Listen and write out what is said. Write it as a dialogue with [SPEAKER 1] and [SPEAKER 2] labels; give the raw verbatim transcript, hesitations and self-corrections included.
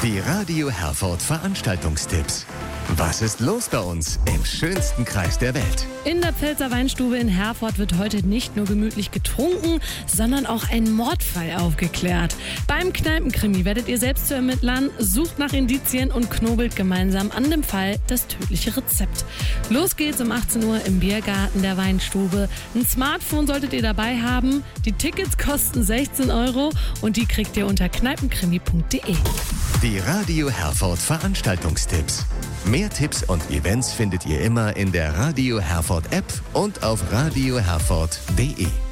[SPEAKER 1] Die Radio Herford Veranstaltungstipps. Was ist los bei uns im schönsten Kreis der Welt?
[SPEAKER 2] In der Pfälzer Weinstube in Herford wird heute nicht nur gemütlich getrunken, sondern auch ein Mordfall aufgeklärt. Beim Kneipenkrimi werdet ihr selbst zu Ermittlern, sucht nach Indizien und knobelt gemeinsam an dem Fall das tödliche Rezept. Los geht's um achtzehn Uhr im Biergarten der Weinstube. Ein Smartphone solltet ihr dabei haben. Die Tickets kosten sechzehn Euro und die kriegt ihr unter kneipenkrimi punkt de.
[SPEAKER 1] Die Radio Herford Veranstaltungstipps. Mehr Tipps und Events findet ihr immer in der Radio Herford App und auf radio herford punkt de.